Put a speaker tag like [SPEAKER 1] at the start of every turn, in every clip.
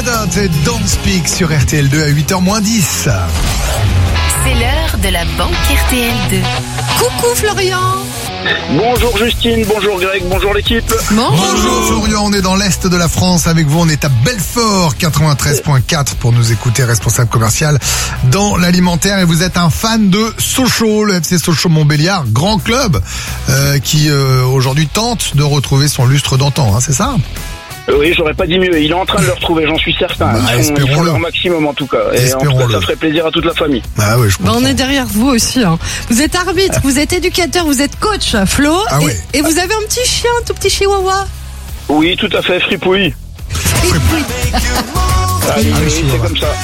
[SPEAKER 1] Godot et Don't Speak sur RTL2 à 8h-10.
[SPEAKER 2] C'est l'heure de la banque RTL2.
[SPEAKER 3] Coucou Florian.
[SPEAKER 4] Bonjour Justine, bonjour Greg, bonjour l'équipe.
[SPEAKER 1] Bonjour Florian, on est dans l'Est de la France avec vous, on est à Belfort 93.4 pour nous écouter, responsable commercial dans l'alimentaire, et vous êtes un fan de Sochaux, le FC Sochaux-Montbéliard, grand club qui aujourd'hui tente de retrouver son lustre d'antan, hein, c'est ça?
[SPEAKER 4] Oui, j'aurais pas dit mieux, il est en train de le retrouver, j'en suis certain. Ils font leur maximum en tout cas, et en tout cas ça ferait plaisir à toute la famille.
[SPEAKER 1] Ah oui, je comprends.
[SPEAKER 3] On est derrière vous aussi. Hein. Vous êtes arbitre, vous êtes éducateur, vous êtes coach, Flo, et vous avez un petit chien, un tout petit chihuahua.
[SPEAKER 4] Oui, tout à fait, fripouille. Oui, c'est comme ça.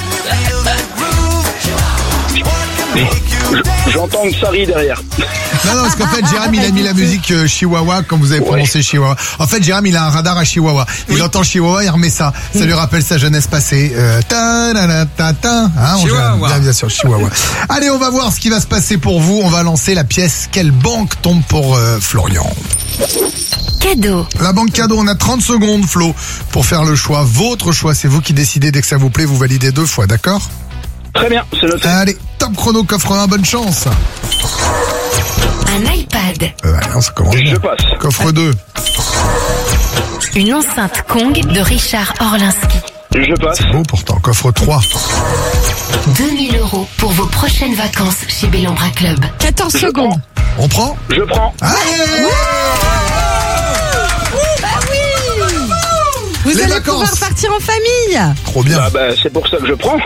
[SPEAKER 4] J'entends que ça rit derrière.
[SPEAKER 1] Non, parce qu'en fait, Jérém, il a mis la musique Chihuahua, comme vous avez prononcé Chihuahua. En fait, Jérém, il a un radar à Chihuahua. Il entend Chihuahua, il remet ça. Ça lui rappelle sa jeunesse passée. Bien sûr, Chihuahua. Allez, on va voir ce qui va se passer pour vous. On va lancer la pièce. Quelle banque tombe pour Florian?
[SPEAKER 2] Cadeau.
[SPEAKER 1] La banque cadeau, on a 30 secondes, Flo, pour faire le choix. Votre choix, c'est vous qui décidez. Dès que ça vous plaît, vous validez 2 fois, d'accord?
[SPEAKER 4] Très bien, c'est noté.
[SPEAKER 1] Allez, top chrono, coffre 1, bonne chance.
[SPEAKER 2] Un iPad.
[SPEAKER 1] Ça commence bien.
[SPEAKER 4] Je passe.
[SPEAKER 1] Coffre 2.
[SPEAKER 2] Une enceinte Kong de Richard Orlinski.
[SPEAKER 4] Je passe.
[SPEAKER 1] Beau pourtant, coffre 3.
[SPEAKER 2] 2000 € pour vos prochaines vacances chez Bellambra Club.
[SPEAKER 3] 14 secondes.
[SPEAKER 1] On prend?
[SPEAKER 4] Je prends.
[SPEAKER 1] Allez!
[SPEAKER 3] Vous
[SPEAKER 1] Les
[SPEAKER 3] allez
[SPEAKER 1] vacances.
[SPEAKER 3] pouvoir partir en famille.
[SPEAKER 1] Trop bien.
[SPEAKER 4] C'est pour ça que je prends.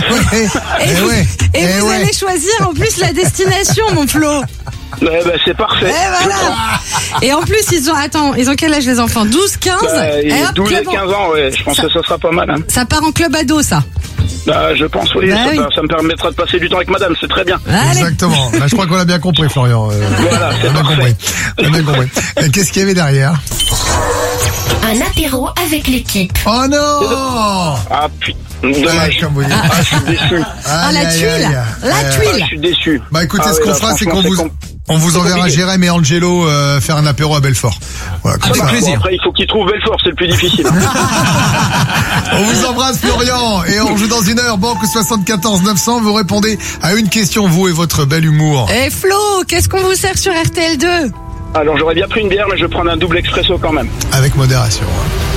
[SPEAKER 3] Et vous allez choisir en plus la destination, mon Flo.
[SPEAKER 4] C'est parfait.
[SPEAKER 3] Voilà. Et en plus, ils ont quel âge les enfants? 12, 15?
[SPEAKER 4] 12 et 15 ans, ouais. Je pense que ça sera pas mal. Hein.
[SPEAKER 3] Ça part en club ado, ça.
[SPEAKER 4] Je pense, oui. Ça me permettra de passer du temps avec madame, c'est très bien.
[SPEAKER 3] Allez.
[SPEAKER 1] Exactement. Là, je crois qu'on a bien compris, Florian.
[SPEAKER 4] Voilà, c'est
[SPEAKER 1] on a
[SPEAKER 4] parfait.
[SPEAKER 1] bien compris. Et qu'est-ce qu'il y avait derrière?
[SPEAKER 2] Un apéro avec l'équipe.
[SPEAKER 1] Oh non!
[SPEAKER 4] Ah putain, dommage.
[SPEAKER 1] Comme vous dites.
[SPEAKER 4] Je suis déçu.
[SPEAKER 3] La tuile. La tuile.
[SPEAKER 4] Je suis déçu.
[SPEAKER 1] Bah écoutez, ce qu'on fera, c'est qu'on
[SPEAKER 4] franchement,
[SPEAKER 1] on vous enverra
[SPEAKER 4] compliqué.
[SPEAKER 1] Jérém et Angelo faire un apéro à Belfort. Voilà, comme
[SPEAKER 4] Avec
[SPEAKER 1] ça.
[SPEAKER 4] plaisir. Après, il faut qu'ils trouvent Belfort, c'est le plus difficile.
[SPEAKER 1] On vous embrasse, Florian, et on joue dans 1 heure. Banque 74 900. Vous répondez à une question, vous et votre bel humour.
[SPEAKER 3] Et Flo, qu'est-ce qu'on vous sert sur RTL2?
[SPEAKER 4] Alors, j'aurais bien pris une bière, mais je vais prendre un double expresso quand même.
[SPEAKER 1] Avec modération.